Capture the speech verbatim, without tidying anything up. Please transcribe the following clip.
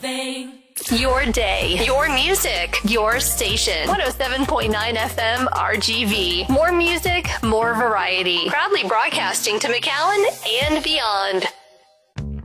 thing. Your day, your music, your station. one oh seven point nine F M R G V. More music, more variety. Proudly broadcasting to McAllen and beyond.